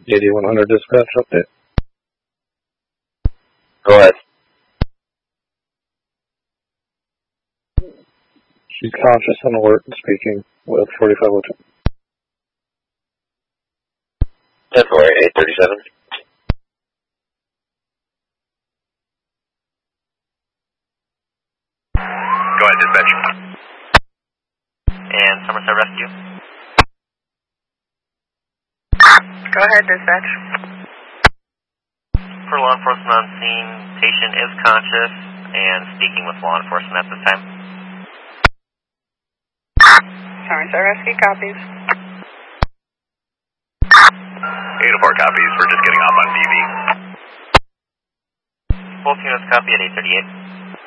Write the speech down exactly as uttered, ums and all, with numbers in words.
eighty-one hundred dispatch update. Go ahead. She's conscious and alert and speaking with forty-five oh two. ten four eight thirty-seven. Go ahead, dispatch. And Somerset Rescue. Go ahead, dispatch. For law enforcement on scene, patient is conscious and speaking with law enforcement at this time. Somerset Rescue copies. eight oh four copies, we're just getting off on D V. Both units copy at eight thirty-eight.